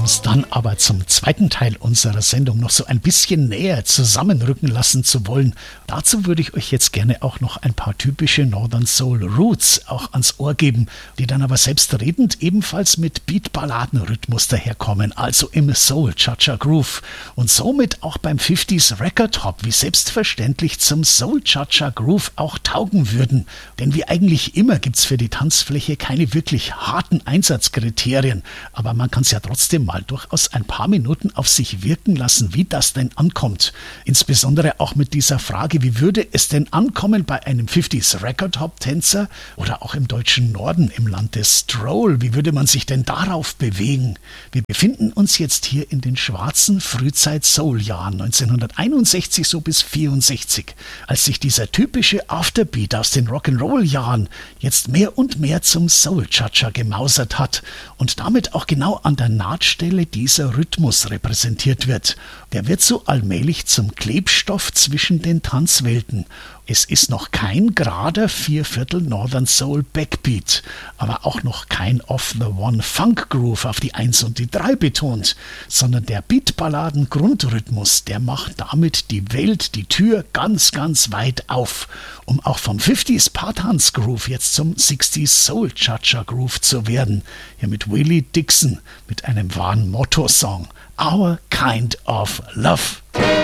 uns dann aber zum zweiten Teil unserer Sendung noch so ein bisschen näher zusammenrücken lassen zu wollen, dazu würde ich euch jetzt gerne auch noch ein paar typische Northern Soul Roots auch ans Ohr geben, die dann aber selbstredend ebenfalls mit Beat-Balladen-Rhythmus daherkommen, also im Soul-Cha-Cha-Groove und somit auch beim 50s Record Hop wie selbstverständlich zum Soul-Cha-Cha-Groove auch taugen würden. Denn wie eigentlich immer gibt's für die Tanzfläche keine wirklich harten Einsatzkriterien, aber man kann es ja trotzdem mal durchaus ein paar Minuten auf sich wirken lassen, wie das denn ankommt. Insbesondere auch mit dieser Frage, wie würde es denn ankommen bei einem 50s Record Hop Tänzer oder auch im deutschen Norden, im Land des Stroll? Wie würde man sich denn darauf bewegen? Wir befinden uns jetzt hier in den schwarzen Frühzeit-Soul-Jahren 1961 so bis 64, als sich dieser typische Afterbeat aus den Rock'n'Roll-Jahren jetzt mehr und mehr zum Soul-Cha-Cha gemausert hat und damit auch genau an der Nahtstelle dieser Rhythmus repräsentiert wird. Der wird so allmählich zum Klebstoff zwischen den Tanzwelten. Es ist noch kein gerader 4/4 Northern Soul Backbeat, aber auch noch kein Off-the-One-Funk-Groove auf die 1 und die 3 betont, sondern der Beatballaden-Grundrhythmus, der macht damit die Welt, die Tür ganz, ganz weit auf, um auch vom 50s Paartanz-Groove jetzt zum 60s Soul-Cha-Cha-Groove zu werden. Hier mit Willie Dixon, mit einem wahren Motto-Song, Our Kind of Love.